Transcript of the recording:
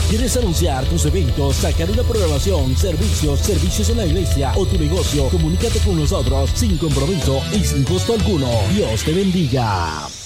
¿Quieres anunciar tus eventos, sacar una programación, servicios en la iglesia o tu negocio? Comunícate con nosotros sin compromiso y sin costo alguno. Dios te bendiga.